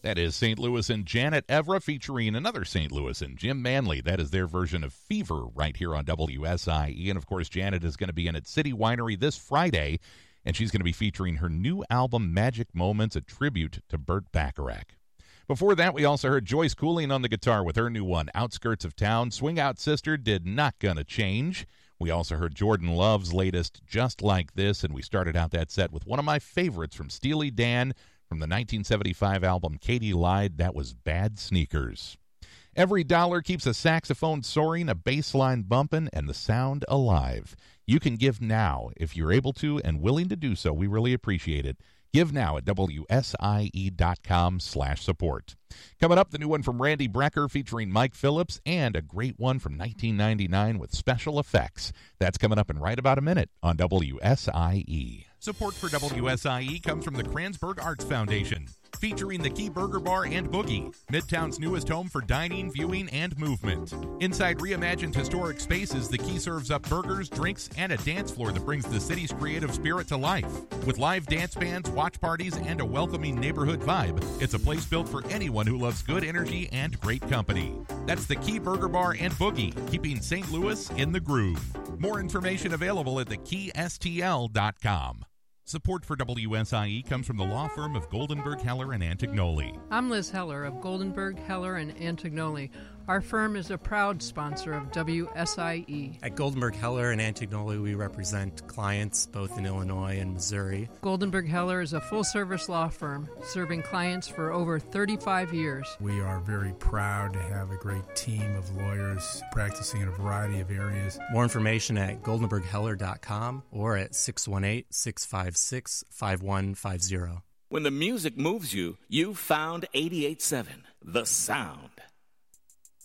That is St. Louis and Janet Evra featuring another St. Louis and Jim Manley. That is their version of Fever right here on WSIE. And, of course, Janet is going to be in at City Winery this Friday, and she's going to be featuring her new album, Magic Moments, a tribute to Burt Bacharach. Before that, we also heard Joyce Cooling on the guitar with her new one, Outskirts of Town. Swing Out Sister did Not Gonna Change. We also heard Jordan Love's latest, Just Like This, and we started out that set with one of my favorites from Steely Dan, from the 1975 album Katy Lied. That was Bad Sneakers. Every dollar keeps a saxophone soaring, a bass line bumping, and the sound alive. You can give now if you're able to and willing to do so. We really appreciate it. Give now at WSIE.com/support. Coming up, the new one from Randy Brecker featuring Mike Phillips, and a great one from 1999 with special effects. That's coming up in right about a minute on WSIE. Support for WSIE comes from the Kranzberg Arts Foundation, featuring the Key Burger Bar and Boogie, Midtown's newest home for dining, viewing, and movement. Inside reimagined historic spaces, the Key serves up burgers, drinks, and a dance floor that brings the city's creative spirit to life. With live dance bands, watch parties, and a welcoming neighborhood vibe, it's a place built for anyone who loves good energy and great company. That's the Key Burger Bar and Boogie, keeping St. Louis in the groove. More information available at thekeystl.com. Support for WSIE comes from the law firm of Goldenberg, Heller, and Antignoli. I'm Liz Heller of Goldenberg, Heller, and Antignoli. Our firm is a proud sponsor of WSIE. At Goldenberg, Heller, and Antignoli, we represent clients both in Illinois and Missouri. Goldenberg, Heller is a full-service law firm serving clients for over 35 years. We are very proud to have a great team of lawyers practicing in a variety of areas. More information at goldenbergheller.com or at 618-656-5150. When the music moves you, you found 88.7, The Sound.